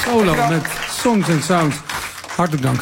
Solo met Songs and Sounds. Hartelijk dank.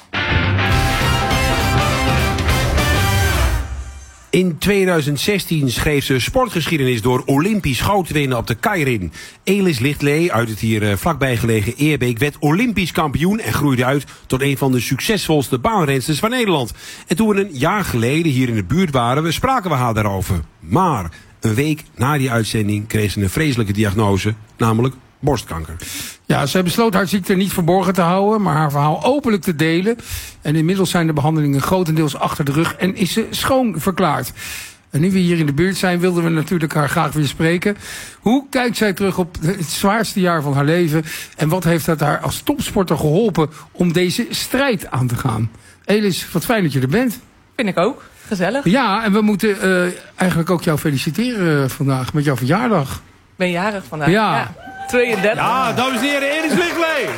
In 2016 schreef ze sportgeschiedenis door Olympisch goud te winnen op de Keirin. Elis Lichtlee uit het hier vlakbij gelegen Eerbeek werd Olympisch kampioen en groeide uit tot een van de succesvolste baanrensters van Nederland. En toen we een jaar geleden hier in de buurt waren, spraken we haar daarover. Maar een week na die uitzending kreeg ze een vreselijke diagnose, namelijk borstkanker. Ja, zij besloot haar ziekte niet verborgen te houden, maar haar verhaal openlijk te delen. En inmiddels zijn de behandelingen grotendeels achter de rug en is ze schoon verklaard. En nu we hier in de buurt zijn, wilden we natuurlijk haar graag weer spreken. Hoe kijkt zij terug op het zwaarste jaar van haar leven? En wat heeft het haar als topsporter geholpen om deze strijd aan te gaan? Elis, wat fijn dat je er bent. Vind ik ook. Gezellig. Ja, en we moeten eigenlijk ook jou feliciteren vandaag met jouw verjaardag. Ik ben jarig vandaag. Ja. 32. Ja, dames en heren, Elis Lichtlee.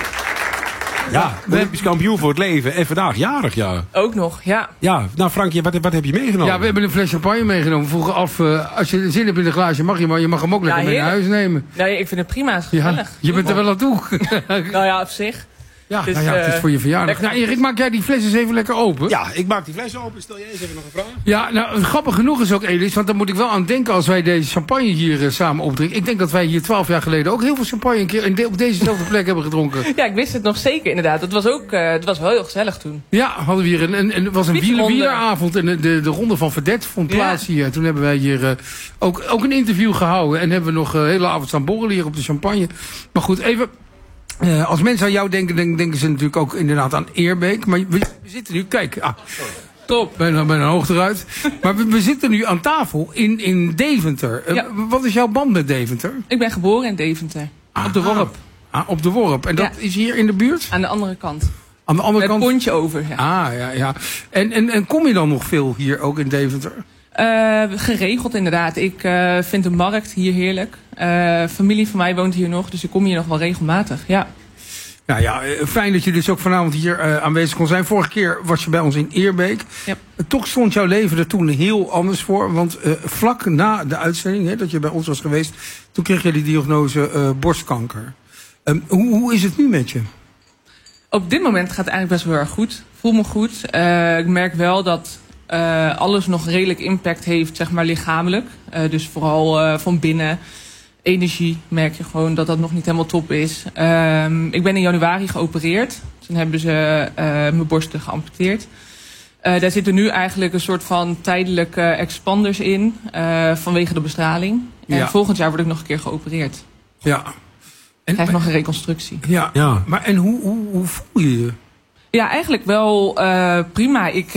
Ja, Olympisch kampioen voor het leven en vandaag jarig, ja. Ook nog, ja. Ja, nou Frankje, wat heb je meegenomen? Ja, we hebben een fles champagne meegenomen. We vroegen af, als je zin hebt in een glaasje, mag je, maar je mag hem ook lekker mee naar huis nemen. Nee, ik vind het prima, het is gezellig. Ja, je bent er wel aan toe. Nou ja, op zich. Ja, dus, het is voor je verjaardag. Nou, Erik, maak jij die fles eens even lekker open? Ja, ik maak die fles open. Stel jij eens even nog een vraag? Ja, nou, grappig genoeg is ook, Elis, want daar moet ik wel aan denken als wij deze champagne hier samen opdrinken. Ik denk dat wij hier 12 jaar geleden ook heel veel champagne een keer op dezezelfde plek hebben gedronken. Ja, ik wist het nog zeker, inderdaad. Het was ook, het was wel heel gezellig toen. Ja, hadden we hier het was een wieleravond en de ronde van Verdette vond plaats hier. Toen hebben wij hier ook een interview gehouden en hebben we nog de hele avond staan borrelen hier op de champagne. Maar goed, even... als mensen aan jou denken, denken ze natuurlijk ook inderdaad aan Eerbeek. Maar we zitten nu, kijk, top, bijna hoog eruit. Maar we zitten nu aan tafel in Deventer. Ja. Wat is jouw band met Deventer? Ik ben geboren in Deventer. Op de Worp. Op de Worp. En dat is hier in de buurt? Aan de andere kant. Aan de andere kant? Het pontje over, ja. Ja. En kom je dan nog veel hier ook in Deventer? Geregeld inderdaad. Ik vind de markt hier heerlijk. Familie van mij woont hier nog, dus ik kom hier nog wel regelmatig. Ja. Nou ja, fijn dat je dus ook vanavond hier aanwezig kon zijn. Vorige keer was je bij ons in Eerbeek. Yep. Toch stond jouw leven er toen heel anders voor. Want vlak na de uitzending, dat je bij ons was geweest, toen kreeg je die diagnose borstkanker. Hoe is het nu met je? Op dit moment gaat het eigenlijk best wel heel erg goed. Ik voel me goed. Ik merk wel dat alles nog redelijk impact heeft, zeg maar lichamelijk. Dus vooral van binnen. Energie merk je gewoon dat dat nog niet helemaal top is. Ik ben in januari geopereerd. Toen hebben ze mijn borsten geamputeerd. Daar zitten nu eigenlijk een soort van tijdelijke expanders in. Vanwege de bestraling. En volgend jaar word ik nog een keer geopereerd. Ja. En krijg nog een reconstructie. Ja. Maar en hoe voel je je? Ja, eigenlijk wel prima. Ik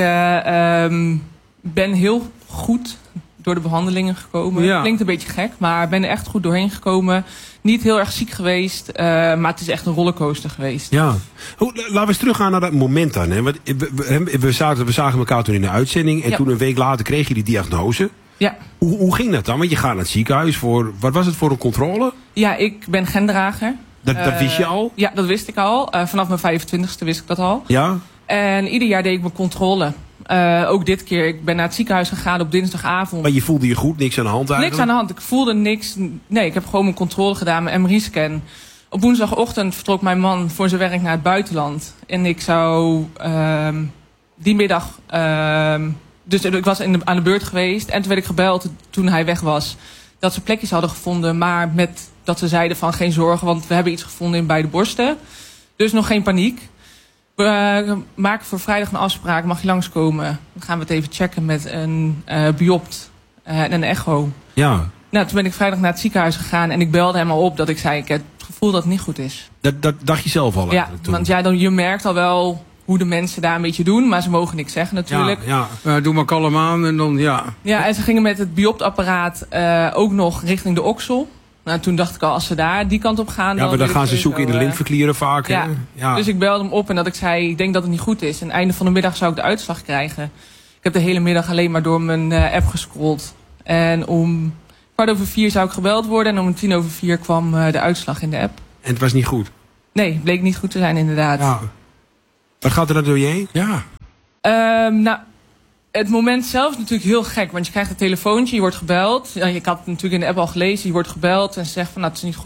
ben heel goed door de behandelingen gekomen. Ja. Klinkt een beetje gek, maar ben er echt goed doorheen gekomen. Niet heel erg ziek geweest, maar het is echt een rollercoaster geweest. Ja. Laten we eens teruggaan naar dat moment dan. Hè? Want we zagen elkaar toen in de uitzending en toen een week later kreeg je die diagnose. Ja. Hoe ging dat dan? Want je gaat naar het ziekenhuis voor, wat was het voor een controle? Ja, ik ben gendrager. Dat wist je al? Ja, dat wist ik al. Vanaf mijn 25ste wist ik dat al. Ja. En ieder jaar deed ik mijn controle. Ook dit keer. Ik ben naar het ziekenhuis gegaan op dinsdagavond. Maar je voelde je goed? Niks aan de hand eigenlijk? Niks aan de hand. Ik voelde niks. Nee, ik heb gewoon mijn controle gedaan, mijn MRI-scan. Op woensdagochtend vertrok mijn man voor zijn werk naar het buitenland. En ik zou die middag... dus ik was aan de beurt geweest. En toen werd ik gebeld toen hij weg was. Dat ze plekjes hadden gevonden. Maar met dat ze zeiden van geen zorgen. Want we hebben iets gevonden in beide borsten. Dus nog geen paniek. We maken voor vrijdag een afspraak. Mag je langskomen? Dan gaan we het even checken met een biopt en een echo. Ja. Nou, toen ben ik vrijdag naar het ziekenhuis gegaan. En ik belde hem al op dat ik zei... ik heb het gevoel dat het niet goed is. Dat dacht je zelf al? Ja, want je merkt al wel hoe de mensen daar een beetje doen. Maar ze mogen niks zeggen natuurlijk. Ja. Doe maar kalm aan en dan Ja, en ze gingen met het bioptapparaat ook nog richting de oksel. Nou, toen dacht ik al, als ze daar die kant op gaan... Ja, maar dan gaan ze zoeken in de lymfeklieren vaak. Ja. Dus ik belde hem op en dat ik zei... ik denk dat het niet goed is. En einde van de middag zou ik de uitslag krijgen. Ik heb de hele middag alleen maar door mijn app gescrolld. En om 4:15 zou ik gebeld worden. En om 4:10 kwam de uitslag in de app. En het was niet goed? Nee, bleek niet goed te zijn inderdaad. Ja. Wat gaat er dan door je heen? Ja. Nou, het moment zelf is natuurlijk heel gek. Want je krijgt een telefoontje, je wordt gebeld. Ik had het natuurlijk in de app al gelezen. Je wordt gebeld en ze zegt van nou, het is niet goed.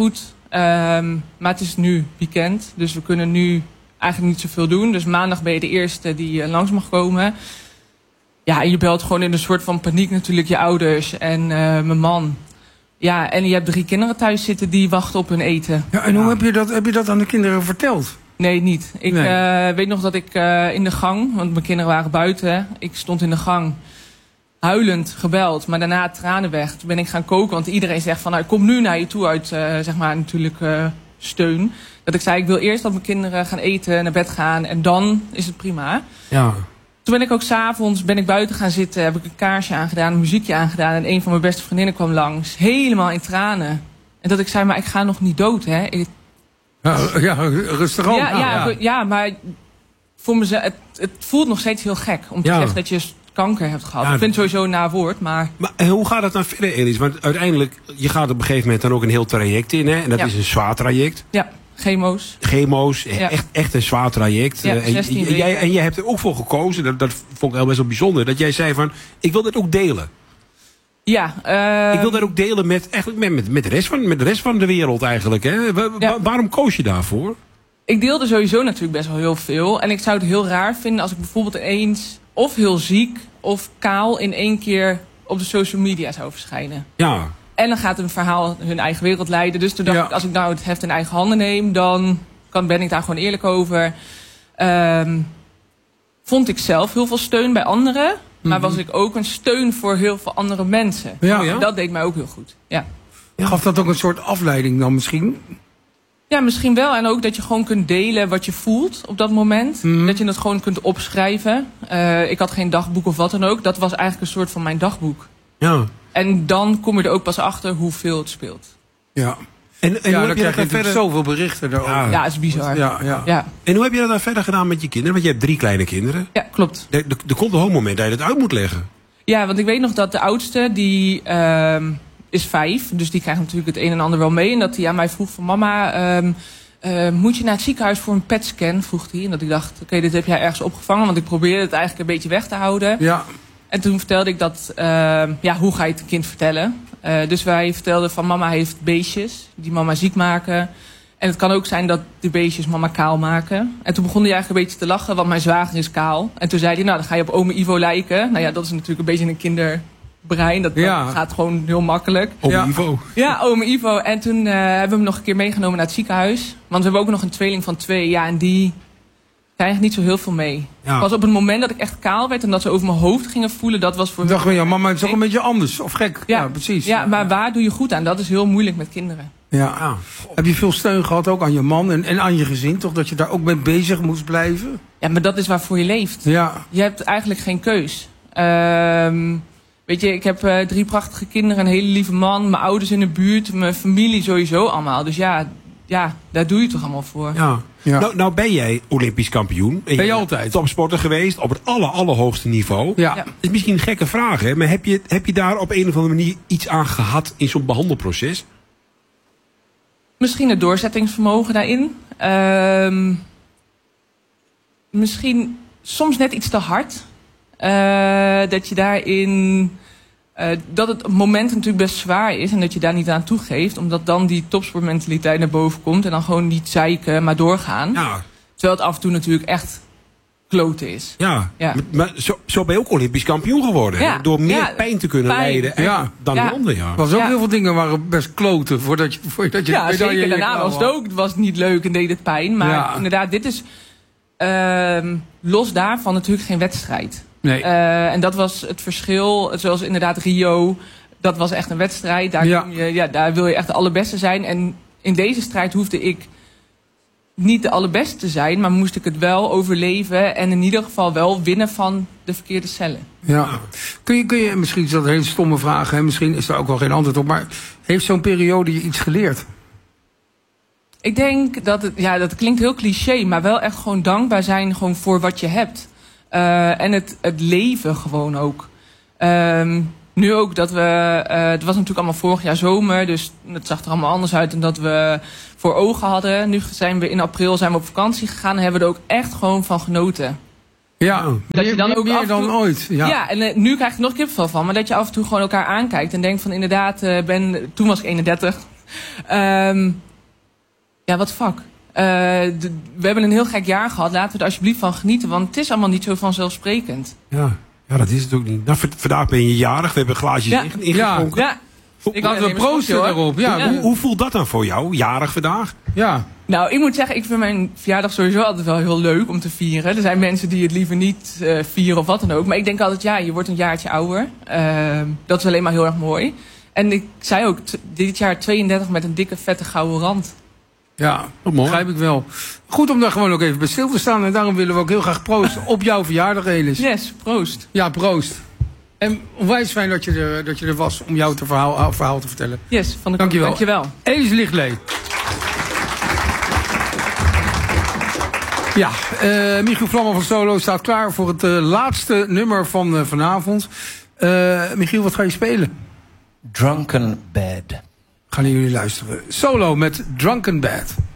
Maar het is nu weekend, dus we kunnen nu eigenlijk niet zoveel doen. Dus maandag ben je de eerste die langs mag komen. Ja, en je belt gewoon in een soort van paniek natuurlijk je ouders en mijn man. Ja, en je hebt 3 kinderen thuis zitten die wachten op hun eten. Ja, en hoe heb je dat aan de kinderen verteld? Nee, niet. Ik weet nog dat ik in de gang, want mijn kinderen waren buiten. Ik stond in de gang, huilend gebeld, maar daarna tranen weg. Toen ben ik gaan koken, want iedereen zegt van, nou, ik kom nu naar je toe uit, zeg maar, natuurlijk steun. Dat ik zei, ik wil eerst dat mijn kinderen gaan eten, naar bed gaan en dan is het prima. Ja. Toen ben ik ook 's avonds buiten gaan zitten, heb ik een kaarsje aangedaan, een muziekje aangedaan. En een van mijn beste vriendinnen kwam langs, helemaal in tranen. En dat ik zei, maar ik ga nog niet dood, hè. Ja, rustig aan. Ja, maar voor mezelf, het voelt nog steeds heel gek om te zeggen dat je kanker hebt gehad. Ik vind het sowieso een na woord, maar... Maar hoe gaat het dan verder, Elis? Want uiteindelijk, je gaat op een gegeven moment dan ook een heel traject in, hè? En dat is een zwaar traject. Ja. Chemo's, echt een zwaar traject. Ja, en jij hebt er ook voor gekozen, dat vond ik heel best wel bijzonder, dat jij zei van, ik wil dit ook delen. Ja. Ik wil dat ook delen met de rest van de wereld eigenlijk. Hè? Waarom koos je daarvoor? Ik deelde sowieso natuurlijk best wel heel veel. En ik zou het heel raar vinden als ik bijvoorbeeld eens of heel ziek of kaal in één keer op de social media zou verschijnen. Ja. En dan gaat een verhaal hun eigen wereld leiden. Dus toen dacht ik, als ik nou het heft in eigen handen neem, dan ben ik daar gewoon eerlijk over. Vond ik zelf heel veel steun bij anderen. Maar was ik ook een steun voor heel veel andere mensen. Ja. En dat deed mij ook heel goed. Ja. Gaf dat ook een soort afleiding dan misschien? Ja, misschien wel. En ook dat je gewoon kunt delen wat je voelt op dat moment. Dat je het gewoon kunt opschrijven. Ik had geen dagboek of wat dan ook. Dat was eigenlijk een soort van mijn dagboek. Ja. En dan kom je er ook pas achter hoeveel het speelt. Ja. En dan krijg je natuurlijk zoveel berichten daarover. Ja, het is bizar. Ja. En hoe heb je dat dan verder gedaan met je kinderen? Want je hebt 3 kleine kinderen. Ja, klopt. Er komt een moment dat je het uit moet leggen. Ja, want ik weet nog dat de oudste, die is 5. Dus die krijgt natuurlijk het een en ander wel mee. En dat hij aan mij vroeg van mama, moet je naar het ziekenhuis voor een PET-scan? Vroeg hij. En dat ik dacht, oké, dit heb jij ergens opgevangen. Want ik probeerde het eigenlijk een beetje weg te houden. Ja. En toen vertelde ik dat, hoe ga je het kind vertellen? Dus wij vertelden van mama heeft beestjes die mama ziek maken. En het kan ook zijn dat die beestjes mama kaal maken. En toen begon hij eigenlijk een beetje te lachen, want mijn zwager is kaal. En toen zei hij, nou dan ga je op ome Ivo lijken. Nou ja, dat is natuurlijk een beetje een kinderbrein. Dat gaat gewoon heel makkelijk. Ome Ivo. Ja, ome Ivo. En toen hebben we hem nog een keer meegenomen naar het ziekenhuis. Want we hebben ook nog een tweeling van 2. Ja, en die krijg niet zo heel veel mee. Ja. Pas op het moment dat ik echt kaal werd en dat ze over mijn hoofd gingen voelen, dat was voor me. Dacht me, ja, mama, het is ook een beetje anders of gek. Ja, precies. Ja, maar waar doe je goed aan? Dat is heel moeilijk met kinderen. Ja. Heb je veel steun gehad ook aan je man en aan je gezin, toch? Dat je daar ook mee bezig moest blijven? Ja, maar dat is waarvoor je leeft. Ja. Je hebt eigenlijk geen keus. Weet je, ik heb 3 prachtige kinderen, een hele lieve man, mijn ouders in de buurt, mijn familie sowieso allemaal. Dus ja, daar doe je toch allemaal voor. Ja. Ja. Nou ben jij Olympisch kampioen. Ben je altijd? Topsporter geweest op het allerhoogste niveau. Ja. Dat is misschien een gekke vraag, hè? Maar heb je daar op een of andere manier iets aan gehad in zo'n behandelproces? Misschien het doorzettingsvermogen daarin. Misschien soms net iets te hard. Dat je daarin... dat het moment natuurlijk best zwaar is en dat je daar niet aan toegeeft. Omdat dan die topsportmentaliteit naar boven komt. En dan gewoon niet zeiken, maar doorgaan. Ja. Terwijl het af en toe natuurlijk echt kloten is. Ja. Maar zo ben je ook Olympisch kampioen geworden. Ja. Door meer pijn te kunnen lijden dan de anderen. Ja. Er was ook heel veel dingen waren best kloten voordat je ja, zeker. Daarna was het ook. Het was niet leuk en deed het pijn. Maar inderdaad, dit is los daarvan natuurlijk geen wedstrijd. Nee. En dat was het verschil, zoals inderdaad Rio, dat was echt een wedstrijd. Daar wil je echt de allerbeste zijn. En in deze strijd hoefde ik niet de allerbeste te zijn, maar moest ik het wel overleven en in ieder geval wel winnen van de verkeerde cellen. Ja. Kun je misschien is dat een hele stomme vraag, hè? Misschien is daar ook wel geen antwoord op, maar heeft zo'n periode je iets geleerd? Ik denk dat dat klinkt heel cliché, maar wel echt gewoon dankbaar zijn gewoon voor wat je hebt. En het leven gewoon ook. Nu ook dat we... het was natuurlijk allemaal vorig jaar zomer. Dus het zag er allemaal anders uit dan dat we voor ogen hadden. Nu zijn we in april op vakantie gegaan. En hebben we er ook echt gewoon van genoten. Ja, dat je dan ook meer dan ooit. Ja, en nu krijg ik nog kipvel van. Maar dat je af en toe gewoon elkaar aankijkt. En denkt van inderdaad, toen was ik 31. Ja, wat fuck. We hebben een heel gek jaar gehad. Laten we er alsjeblieft van genieten. Want het is allemaal niet zo vanzelfsprekend. Ja, dat is het ook niet. Nou, vandaag ben je jarig. We hebben glaasjes ingeschonken. Ja. Laten we proosten daarop. Ja. Hoe voelt dat dan voor jou, jarig vandaag? Ja. Nou, ik moet zeggen, ik vind mijn verjaardag sowieso altijd wel heel leuk om te vieren. Er zijn mensen die het liever niet vieren of wat dan ook. Maar ik denk altijd, je wordt een jaartje ouder. Dat is alleen maar heel erg mooi. En ik zei ook, dit jaar 32 met een dikke, vette gouden rand. Ja, begrijp ik wel. Goed om daar gewoon ook even bij stil te staan. En daarom willen we ook heel graag proosten op jouw verjaardag, Elis. Yes, proost. Ja, proost. En onwijs fijn dat je er was om jouw verhaal te vertellen. Yes, van de Dankjewel. Dankjewel. Elis Lichtlee. Ja, Michiel Vlammen van Solo staat klaar voor het laatste nummer van vanavond. Michiel, wat ga je spelen? Drunken Bed. Gaan jullie luisteren. Solo met Drunken Bed.